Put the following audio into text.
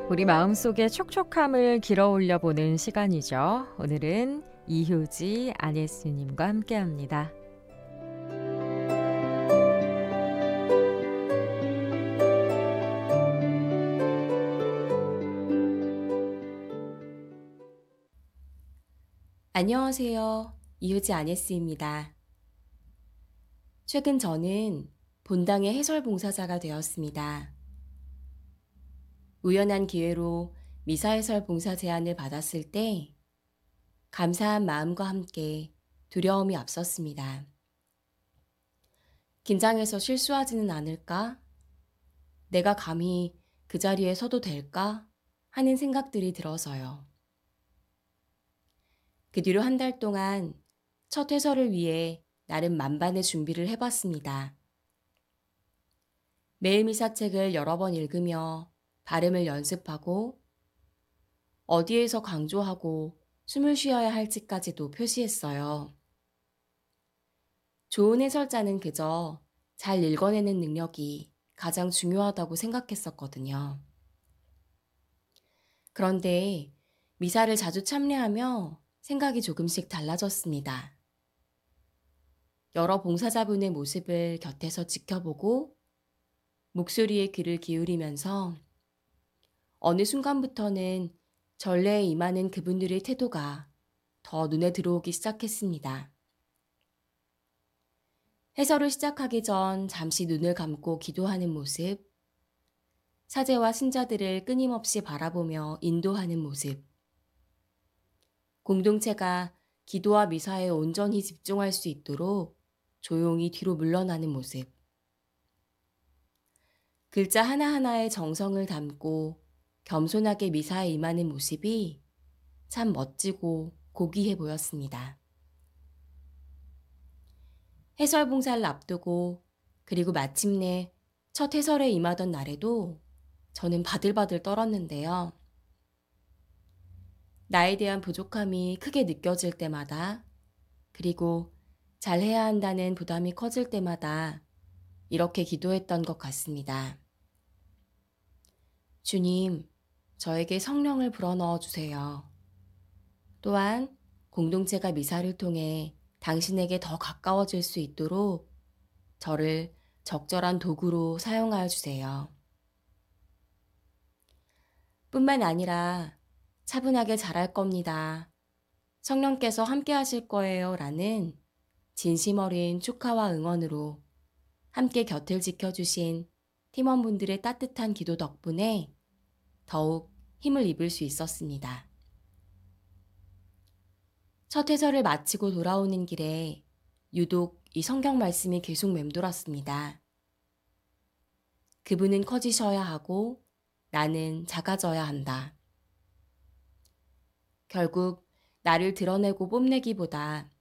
우리 마음속의 촉촉함을 길어 올려 보는 시간이죠. 오늘은 이효지 안예수님과 함께합니다. 안녕하세요. 이효지 아네스입니다. 최근 저는 본당의 해설 봉사자가 되었습니다. 우연한 기회로 미사 해설 봉사 제안을 받았을 때 감사한 마음과 함께 두려움이 앞섰습니다. 긴장해서 실수하지는 않을까? 내가 감히 그 자리에 서도 될까? 하는 생각들이 들어서요. 그 뒤로 한 달 동안 첫 해설을 위해 나름 만반의 준비를 해봤습니다. 매일 미사책을 여러 번 읽으며 발음을 연습하고 어디에서 강조하고 숨을 쉬어야 할지까지도 표시했어요. 좋은 해설자는 그저 잘 읽어내는 능력이 가장 중요하다고 생각했었거든요. 그런데 미사를 자주 참여하며 생각이 조금씩 달라졌습니다. 여러 봉사자분의 모습을 곁에서 지켜보고 목소리에 귀를 기울이면서 어느 순간부터는 전례에 임하는 그분들의 태도가 더 눈에 들어오기 시작했습니다. 해설을 시작하기 전 잠시 눈을 감고 기도하는 모습, 사제와 신자들을 끊임없이 바라보며 인도하는 모습, 공동체가 기도와 미사에 온전히 집중할 수 있도록 조용히 뒤로 물러나는 모습, 글자 하나하나에 정성을 담고 겸손하게 미사에 임하는 모습이 참 멋지고 고귀해 보였습니다. 해설 봉사를 앞두고 그리고 마침내 첫 해설에 임하던 날에도 저는 바들바들 떨었는데요. 나에 대한 부족함이 크게 느껴질 때마다 그리고 잘해야 한다는 부담이 커질 때마다 이렇게 기도했던 것 같습니다. 주님, 저에게 성령을 불어넣어 주세요. 또한 공동체가 미사를 통해 당신에게 더 가까워질 수 있도록 저를 적절한 도구로 사용하여 주세요. 뿐만 아니라 차분하게 잘할 겁니다. 성령께서 함께 하실 거예요. 라는 진심 어린 축하와 응원으로 함께 곁을 지켜주신 팀원분들의 따뜻한 기도 덕분에 더욱 힘을 입을 수 있었습니다. 첫 해설을 마치고 돌아오는 길에 유독 이 성경 말씀이 계속 맴돌았습니다. 그분은 커지셔야 하고 나는 작아져야 한다. 결국 나를 드러내고 뽐내기보다